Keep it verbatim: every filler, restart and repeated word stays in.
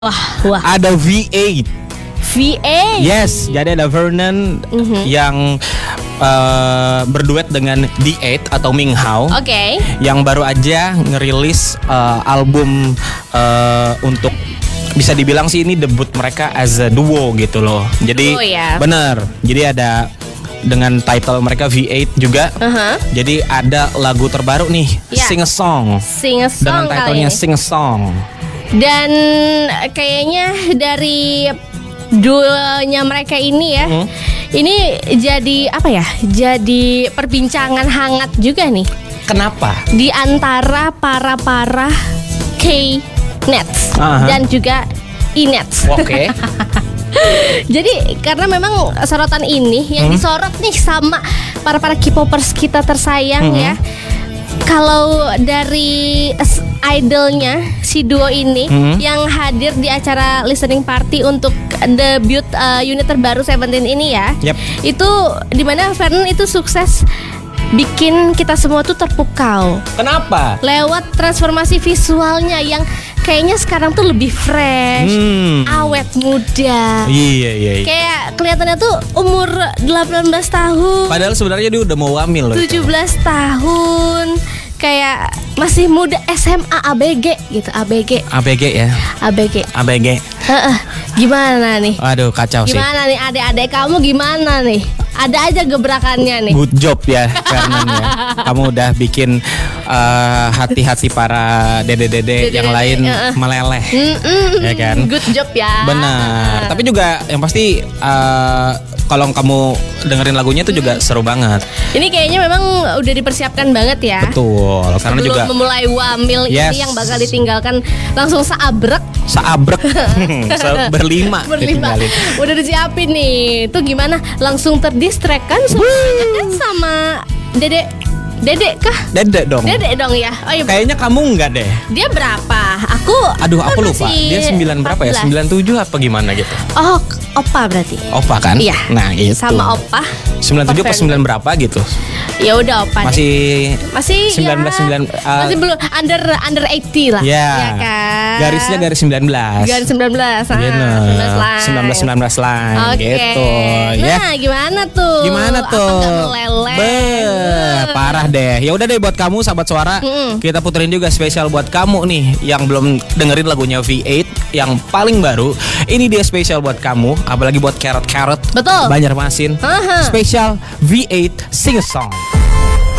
Wah, wah. Ada V eight. V eight. Yes, jadi ada Vernon Mhm. yang uh, berduet dengan D eight atau Ming Hao. Oke. Yang baru aja ngerilis uh, album uh, untuk bisa dibilang sih ini debut mereka as a duo gitu loh. Jadi Duo ya? bener. Jadi ada dengan title mereka V eight juga. Uh-huh. Jadi ada lagu terbaru nih, Ya. Sing a Song. Sing a Dengan song kali titlenya ini. Sing a Song. Dan kayaknya dari duonya mereka ini ya, Hmm. ini jadi apa ya? Jadi perbincangan hangat juga nih Kenapa? di antara para-para K-Nets Aha. dan juga E-Nets. Oke. Jadi karena memang sorotan ini yang Hmm. disorot nih sama para-para K-popers kita tersayang Hmm. ya. Kalau dari s- idolnya si duo ini Hmm. yang hadir di acara listening party untuk debut uh, unit terbaru Seventeen ini ya, Yap. itu dimana Vernon itu sukses bikin kita semua tuh terpukau Kenapa? lewat transformasi visualnya yang kayaknya sekarang tuh lebih fresh, Hmm. awet muda. Iya, iya, iya. Kayak kelihatannya tuh umur delapan belas tahun, Padahal sebenarnya dia udah mau wamil loh. itu. tujuh belas tahun. Kayak masih muda S M A A B G gitu, A B G, A B G ya. A B G. A B G. Heeh. Gimana nih? Aduh, kacau sih. Gimana nih adik-adik kamu gimana nih? Ada aja gebrakannya nih. Good job ya, Vernon ya. Kamu udah bikin uh, hati-hati para dede-dede yang Dede-dede, lain uh-uh. meleleh. Mm-mm. Ya kan? Good job ya. Benar. Tapi juga yang pasti uh, kalau kamu dengerin lagunya itu juga seru banget. Ini kayaknya memang udah dipersiapkan banget ya. Betul. Karena Sebelum juga memulai wamil Yes. ini yang bakal ditinggalkan langsung seabrek seabrek se- berlima berlima. ditinggalin. Udah disiapin nih. Tuh gimana? Langsung terdistract kan semuanya kan sama Dedek. Dedek kah? Dede dong. Dedek dong ya. Oh iya. Kayaknya kamu enggak deh. Dia berapa? Aku Aduh, kan aku lupa. masih Dia sembilan berapa ya? empat belas. sembilan tujuh apa gimana gitu? Oh, opa berarti. Opa kan? Iya. Nah, itu. Sama opa. sembilan tujuh apa Vernon. sembilan berapa gitu? Ya udah opa. deh. Masih masih sembilan belas, ya, sembilan, uh, masih belum under under delapan puluh lah. ya. Ya kan? Garisnya garis sembilan belas. Garis sembilan belas. Ah, Gitu. sembilan belas line. sembilan belas sembilan belas line Oke. gitu ya. Nah, gimana tuh? Gimana Apa tuh? nggak meleleh? Beuh, parah deh. Ya udah deh buat kamu sahabat suara, Mm-mm. kita puterin juga spesial buat kamu nih yang belum dengerin lagunya V eight yang paling baru. Ini dia spesial buat kamu, apalagi buat Carrot Carrot Betul. Banjarmasin. Aha. Spesial V eight Sing a Song.